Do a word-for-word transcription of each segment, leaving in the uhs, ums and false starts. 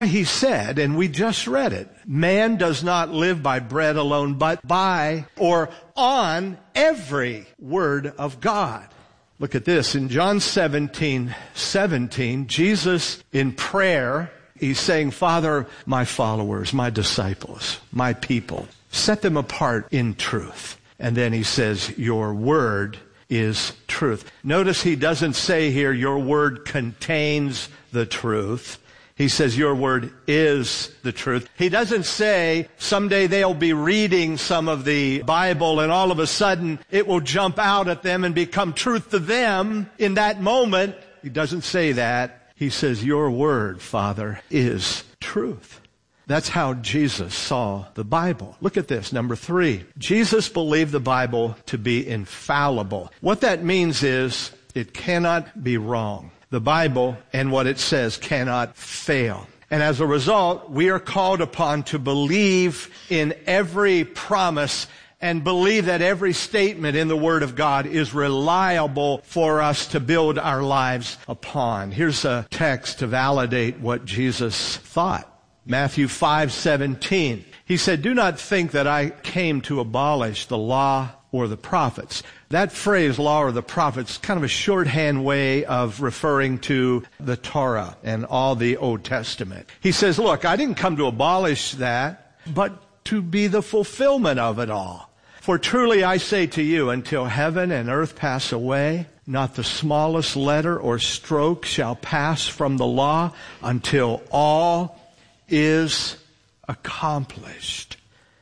He said, and we just read it, man does not live by bread alone, but by or on every word of God. Look at this. In John seventeen seventeen, Jesus in prayer, he's saying, Father, my followers, my disciples, my people, set them apart in truth. And then he says, your word is truth. Notice he doesn't say here, your word contains the truth. He says, your word is the truth. He doesn't say, someday they'll be reading some of the Bible and all of a sudden it will jump out at them and become truth to them in that moment. He doesn't say that. He says, your word, Father, is truth. That's how Jesus saw the Bible. Look at this, number three. Jesus believed the Bible to be infallible. What that means is it cannot be wrong. The Bible and what it says cannot fail. And as a result, we are called upon to believe in every promise and believe that every statement in the Word of God is reliable for us to build our lives upon. Here's a text to validate what Jesus thought. Matthew five seventeen. He said, do not think that I came to abolish the law or the prophets. That phrase, law or the prophets, is kind of a shorthand way of referring to the Torah and all the Old Testament. He says, look, I didn't come to abolish that, but to be the fulfillment of it all. For truly I say to you, until heaven and earth pass away, not the smallest letter or stroke shall pass from the law until all is accomplished.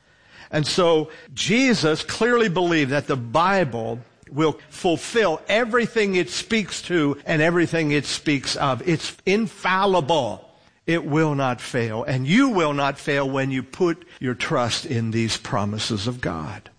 And so Jesus clearly believed that the Bible will fulfill everything it speaks to and everything it speaks of. It's infallible. It will not fail. And you will not fail when you put your trust in these promises of God.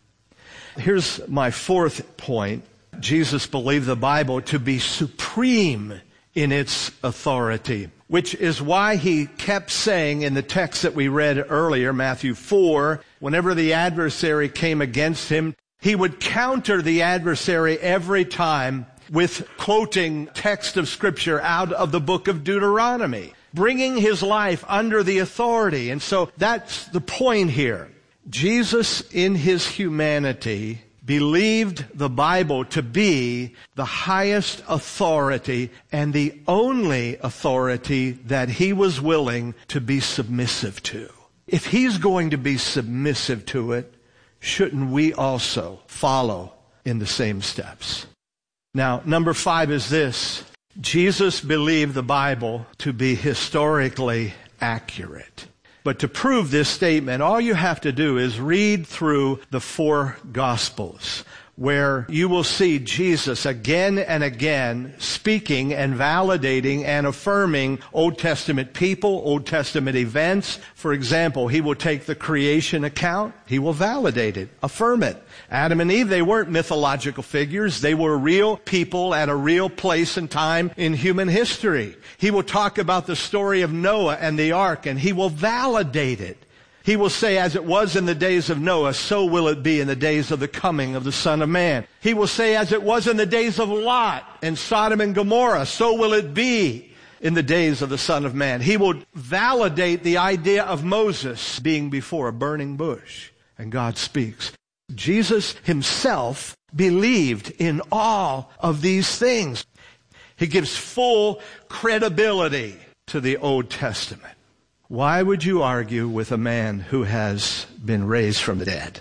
Here's my fourth point. Jesus believed the Bible to be supreme in its authority, which is why he kept saying in the text that we read earlier, Matthew four, whenever the adversary came against him, he would counter the adversary every time with quoting text of Scripture out of the book of Deuteronomy, bringing his life under the authority. And so that's the point here. Jesus, in his humanity, believed the Bible to be the highest authority and the only authority that he was willing to be submissive to. If he's going to be submissive to it, shouldn't we also follow in the same steps? Now, number five is this. Jesus believed the Bible to be historically accurate. But to prove this statement, all you have to do is read through the four Gospels, where you will see Jesus again and again speaking and validating and affirming Old Testament people, Old Testament events. For example, he will take the creation account, he will validate it, affirm it. Adam and Eve, they weren't mythological figures. They were real people at a real place and time in human history. He will talk about the story of Noah and the ark, and he will validate it. He will say, as it was in the days of Noah, so will it be in the days of the coming of the Son of Man. He will say, as it was in the days of Lot and Sodom and Gomorrah, so will it be in the days of the Son of Man. He will validate the idea of Moses being before a burning bush, and God speaks. Jesus himself believed in all of these things. He gives full credibility to the Old Testament. Why would you argue with a man who has been raised from the dead?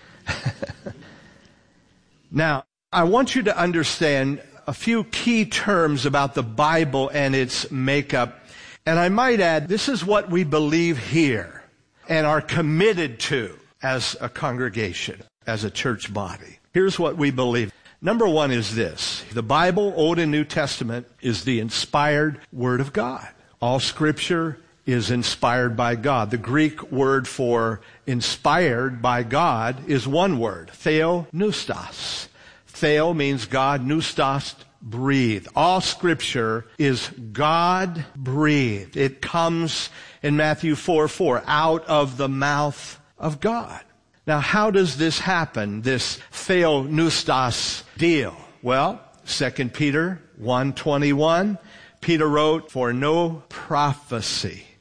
Now, I want you to understand a few key terms about the Bible and its makeup. And I might add, this is what we believe here and are committed to as a congregation, as a church body. Here's what we believe. Number one is this. The Bible, Old and New Testament, is the inspired Word of God. All Scripture is inspired by God. The Greek word for inspired by God is one word, theopneustos. Theo means God, pneustos, breathe. All Scripture is God-breathed. It comes in Matthew four four, out of the mouth of God. Now, how does this happen, this theopneustos deal? Well, Second Peter one twenty-one, Peter wrote, for no prophecy,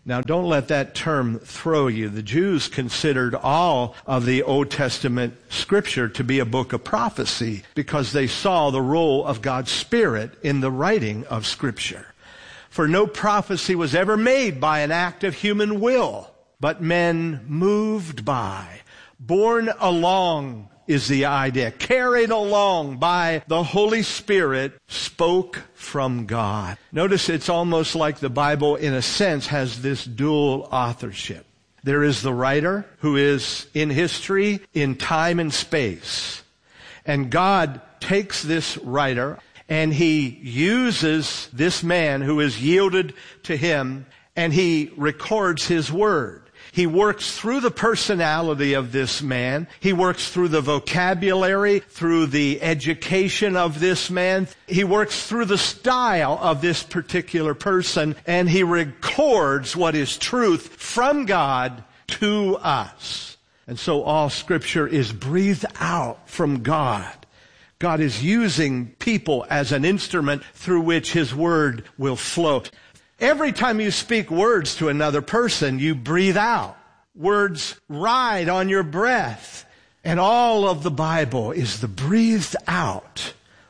Now, don't let that term throw you. The Jews considered all of the Old Testament Scripture to be a book of prophecy because they saw the role of God's Spirit in the writing of Scripture. For no prophecy was ever made by an act of human will, but men moved by, borne along is the idea, carried along by the Holy Spirit, spoke from God. Notice it's almost like the Bible, in a sense, has this dual authorship. There is the writer who is in history, in time and space. And God takes this writer and he uses this man who is yielded to him, and he records his word. He works through the personality of this man. He works through the vocabulary, through the education of this man. He works through the style of this particular person, and he records what is truth from God to us. And so all Scripture is breathed out from God. God is using people as an instrument through which His Word will flow. Every time you speak words to another person, you breathe out. Words ride on your breath. And all of the Bible is the breathed out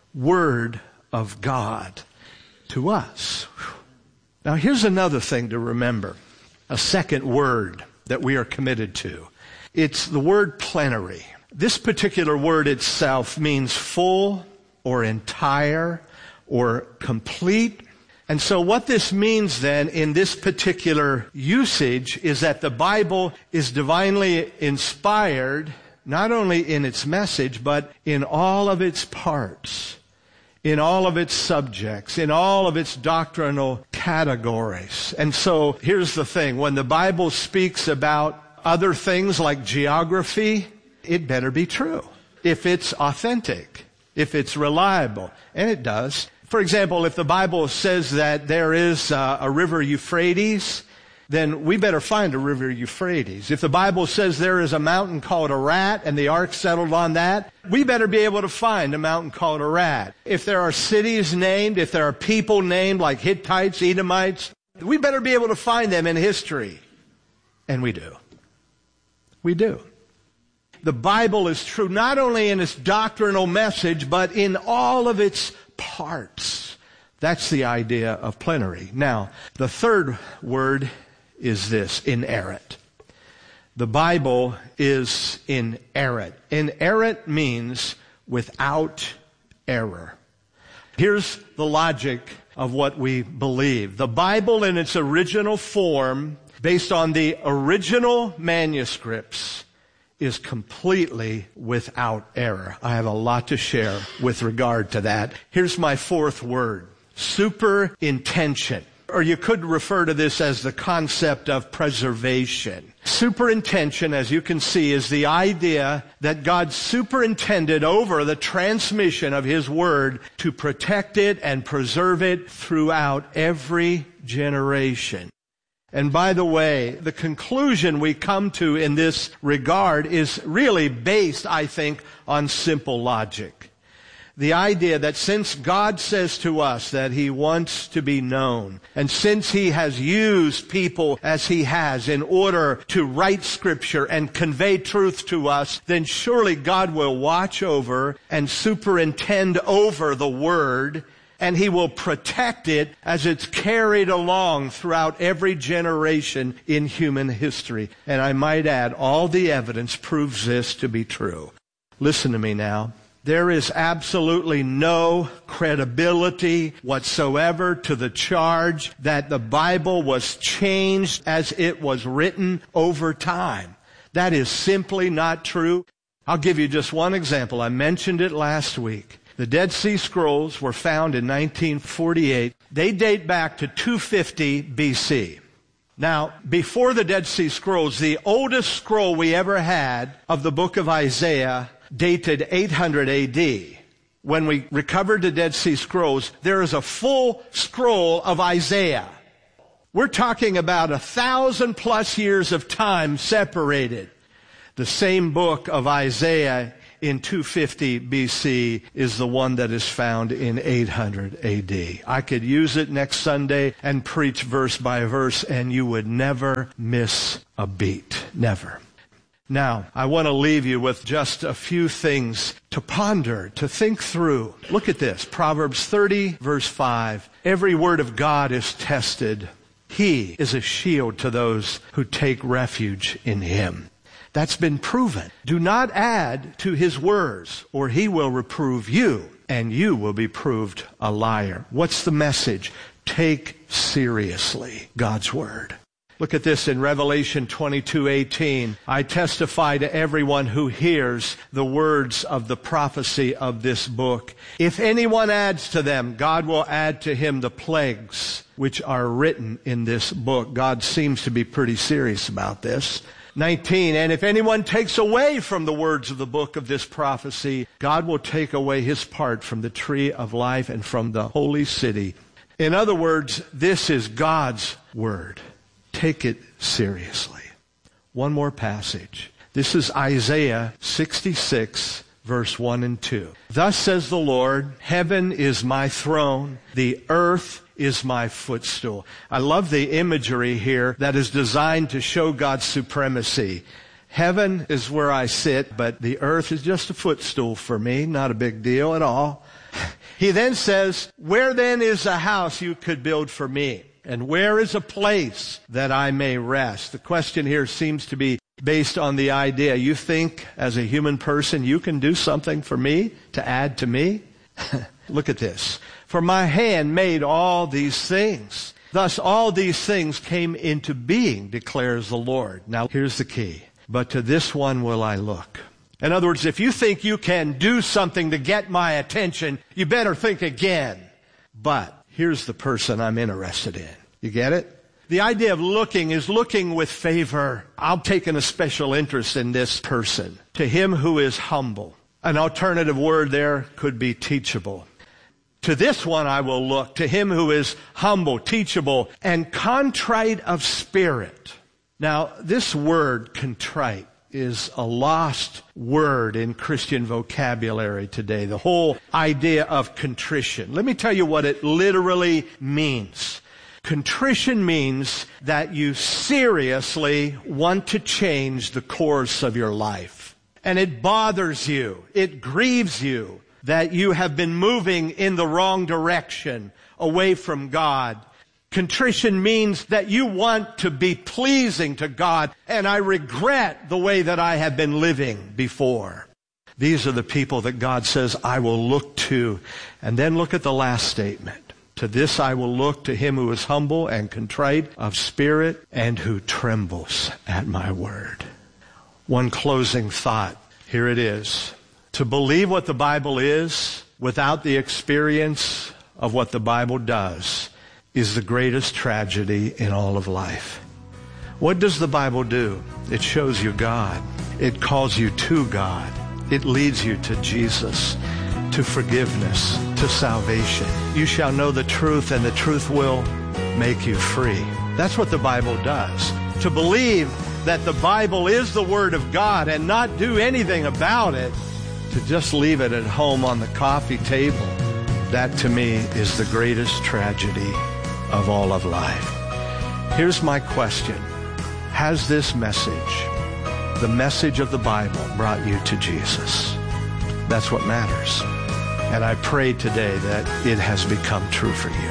Word of God to us. Now here's another thing to remember. A second word that we are committed to. It's the word plenary. This particular word itself means full or entire or complete. And so what this means then in this particular usage is that the Bible is divinely inspired, not only in its message, but in all of its parts, in all of its subjects, in all of its doctrinal categories. And so here's the thing. When the Bible speaks about other things like geography, it better be true. If it's authentic, if it's reliable, and it does. For example, if the Bible says that there is uh, a river Euphrates, then we better find a river Euphrates. If the Bible says there is a mountain called Ararat and the ark settled on that, we better be able to find a mountain called Ararat. If there are cities named, if there are people named like Hittites, Edomites, we better be able to find them in history. And we do. We do. The Bible is true not only in its doctrinal message, but in all of its parts. That's the idea of plenary. Now, the third word is this, inerrant. The Bible is inerrant. Inerrant means without error. Here's the logic of what we believe. The Bible in its original form, based on the original manuscripts, is completely without error. I have a lot to share with regard to that. Here's my fourth word, superintention. Or you could refer to this as the concept of preservation. Superintention, as you can see, is the idea that God superintended over the transmission of His Word to protect it and preserve it throughout every generation. And by the way, the conclusion we come to in this regard is really based, I think, on simple logic. The idea that since God says to us that He wants to be known, and since He has used people as He has in order to write Scripture and convey truth to us, then surely God will watch over and superintend over the Word, and He will protect it as it's carried along throughout every generation in human history. And I might add, all the evidence proves this to be true. Listen to me now. There is absolutely no credibility whatsoever to the charge that the Bible was changed as it was written over time. That is simply not true. I'll give you just one example. I mentioned it last week. The Dead Sea Scrolls were found in nineteen forty-eight. They date back to two fifty B C. Now, before the Dead Sea Scrolls, the oldest scroll we ever had of the book of Isaiah dated eight hundred A D. When we recovered the Dead Sea Scrolls, there is a full scroll of Isaiah. We're talking about a thousand plus years of time separated. The same book of Isaiah in two fifty B C is the one that is found in eight hundred A D. I could use it next Sunday and preach verse by verse, and you would never miss a beat. Never. Now, I want to leave you with just a few things to ponder, to think through. Look at this. Proverbs thirty, verse five. Every word of God is tested. He is a shield to those who take refuge in him. That's been proven. Do not add to his words, or he will reprove you, and you will be proved a liar. What's the message? Take seriously God's word. Look at this in Revelation twenty-two eighteen. I testify to everyone who hears the words of the prophecy of this book. If anyone adds to them, God will add to him the plagues which are written in this book. God seems to be pretty serious about this. nineteen, and if anyone takes away from the words of the book of this prophecy, God will take away his part from the tree of life and from the holy city. In other words, this is God's word. Take it seriously. One more passage. This is Isaiah sixty-six, verse one and two. Thus says the Lord, heaven is my throne, the earth is my footstool. I love the imagery here that is designed to show God's supremacy. Heaven is where I sit, but the earth is just a footstool for me. Not a big deal at all. He then says, where then is a house you could build for me? And where is a place that I may rest? The question here seems to be based on the idea, you think as a human person you can do something for me to add to me? Look at this. For my hand made all these things. Thus all these things came into being, declares the Lord. Now here's the key. But to this one will I look. In other words, if you think you can do something to get my attention, you better think again. But here's the person I'm interested in. You get it? The idea of looking is looking with favor. I'm taking a special interest in this person. To him who is humble. An alternative word there could be teachable. To this one I will look. To him who is humble, teachable, and contrite of spirit. Now, this word, contrite, is a lost word in Christian vocabulary today. The whole idea of contrition. Let me tell you what it literally means. Contrition means that you seriously want to change the course of your life. And it bothers you. It grieves you that you have been moving in the wrong direction, away from God. Contrition means that you want to be pleasing to God, and I regret the way that I have been living before. These are the people that God says, I will look to. And then look at the last statement. To this I will look, to him who is humble and contrite of spirit and who trembles at my word. One closing thought. Here it is. To believe what the Bible is without the experience of what the Bible does is the greatest tragedy in all of life. What does the Bible do? It shows you God. It calls you to God. It leads you to Jesus, to forgiveness, to salvation. You shall know the truth, and the truth will make you free. That's what the Bible does. To believe that the Bible is the Word of God and not do anything about it, to just leave it at home on the coffee table, that to me is the greatest tragedy of all of life. Here's my question. Has this message, the message of the Bible, brought you to Jesus? That's what matters. And I pray today that it has become true for you.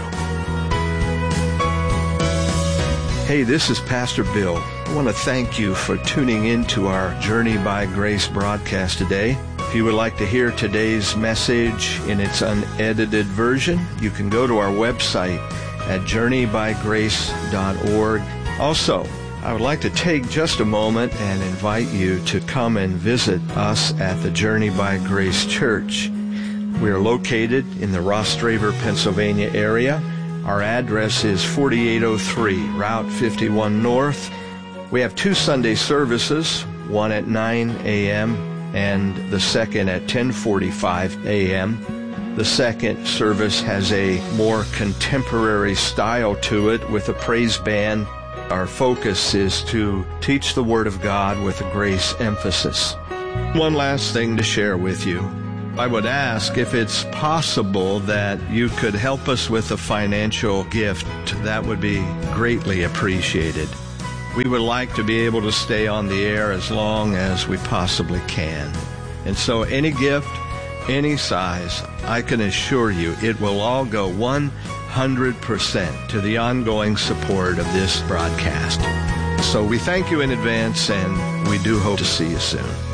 Hey, this is Pastor Bill. I want to thank you for tuning in to our Journey by Grace broadcast today. If you would like to hear today's message in its unedited version, you can go to our website at journey by grace dot org. Also, I would like to take just a moment and invite you to come and visit us at the Journey by Grace Church. We are located in the Rostraver, Pennsylvania area. Our address is forty-eight oh three Route fifty-one North. We have two Sunday services, one at nine a.m. and the second at ten forty-five a.m. The second service has a more contemporary style to it with a praise band. Our focus is to teach the Word of God with a grace emphasis. One last thing to share with you. I would ask if it's possible that you could help us with a financial gift. That would be greatly appreciated. We would like to be able to stay on the air as long as we possibly can. And so any gift, any size, I can assure you it will all go one hundred percent to the ongoing support of this broadcast. So we thank you in advance, and we do hope to see you soon.